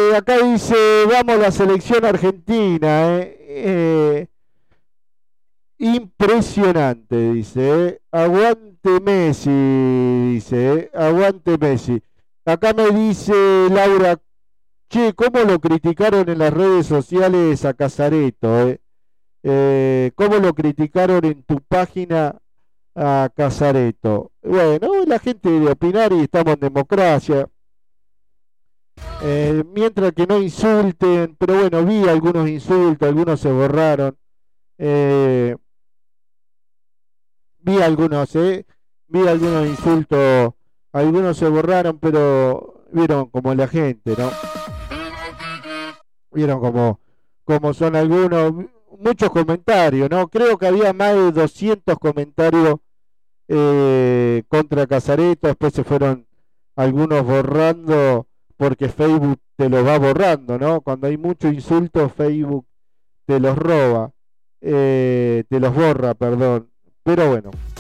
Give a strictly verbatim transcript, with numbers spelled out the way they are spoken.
Eh, acá dice, vamos la selección argentina. Eh. Eh, impresionante, dice. Eh. Aguante Messi, dice. Eh. Aguante Messi. Acá me dice Laura, che, ¿cómo lo criticaron en las redes sociales a Casareto? Eh? Eh, ¿Cómo lo criticaron en tu página a Casareto? Bueno, la gente de opinar y estamos en democracia. Eh, mientras que no insulten, pero bueno, vi algunos insultos, algunos se borraron. Eh, vi algunos, eh, vi algunos insultos, algunos se borraron, pero vieron como la gente, ¿no? Vieron como, como son algunos, muchos comentarios, ¿no? Creo que había más de doscientos comentarios eh, contra Casareto, después se fueron algunos borrando porque Facebook te los va borrando, ¿no? Cuando hay mucho insulto, Facebook te los roba, eh, te los borra, perdón. Pero bueno.